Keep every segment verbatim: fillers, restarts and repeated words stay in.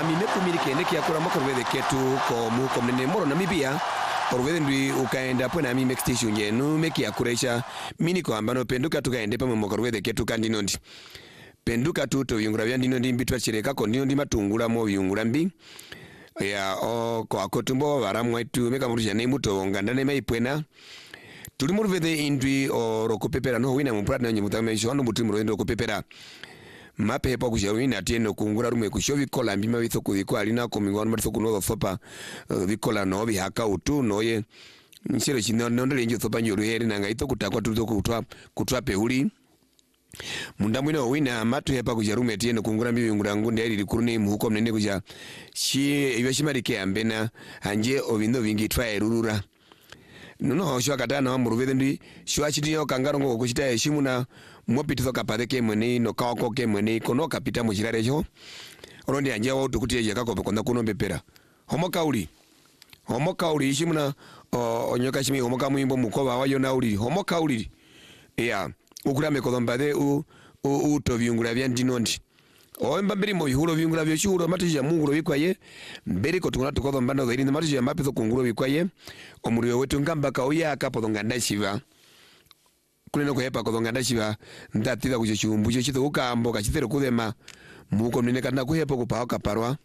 amine kumiri kende kia kura moko rwede ketu ko mu komnene moro Namibia orwede ndwi ukaenda pwe na mi make station yenu meki akuresha mini ko ambano penduka tukaende pa moko rwede ketu kandi nondi penduka tu to yungura bya ndino ndi mbitwa chireka ko ndino ndi matungula mo yungura mbi ya o ko akotumbo baramwe tu meka murija ne muto ngandane maipwena tuli murvede indwi o rokopepera no wina mupratna nyimutame shono muti murwendo kopepera mapepa kujarwina tieno kungura rumwe kushovi kola mbima bitho kudiko alina komingwana matho kuno thopa bikola no bihaka utu noye nshero chino ndondele njo thopa nyoru heri nanga ito kutakwa tuzo kutwa kutwa peuli munda mwino wina matu hepa kujarume tieno kungura mbi ngura ngunde ali likurune muhuko mnene kuja shi ibashimarike ambena anje obindo bingi twa erurura nuno shwa katana wa muruvede ndi shwa chitiyo kangarongo kuchita heshimu na mwopitizo kapathe ke mwene no kawako ke mwene kono kapita mchirare cho orondi anje wa utukuti ya kako pekonda kuno mbepera homo kauli homo kauli heshimu na onyoka shimi homo kamuimbo mukova wa yona uli homo kauli ya ukurame kodhombade u u uto viungula vya ndinondi oemba mbiri mo yuhulo viungula vya chuhulo matiji ya mungu vikwaye mbiri kotunguna tukodhombanda dhairi matiji ya mapizo kunguro vikwaye omuriyo wetu ngamba kauya akapo nganda shiva kuneno kuhepa kodhonganda shiva ndatida kucho chumbucho chito ukambo kachitero kudema muko mnene kana kuhepa kupao kaparwa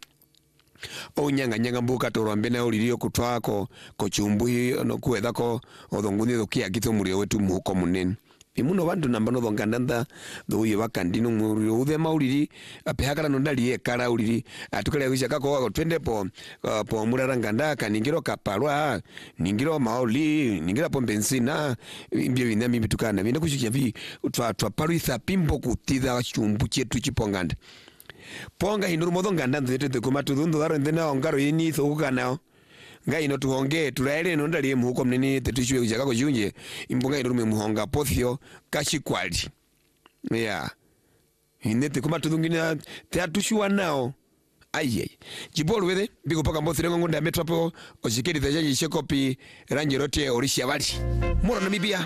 o nyanga nyanga mbuka to rwambena uliriyo kutwako ko chumbuhi no kuedako odhonguni dokia kito muriyo wetu muko munene imuno bantu nambano dhongandanda dhoye bakandino muriyo udhe mauliri apehakala nondali ekala uliri atukale wisha kako wako twende po uh, po muraranganda kaningiro kapalwa ningiro mauli ningira po benzina mbye binami bitukana binde kushikia vi twa twa paruitha pimbo kutidha chumbu chetu chiponganda ponga hinuru modho ngandanda zete kumatu dhundo daro ndena ongaro yini thokukana ngai ino tuhonge tulaele nondali muhuko mnene tetushwe kujaka ko junje imbonga irume muhonga pothio kashikwali yeah inete kuma tudungina teatushwa nao aye jibolu wede biko paka mbothire ngonda metrapo osikedi tajaji shekopi ranjerote orishia wali moro Namibia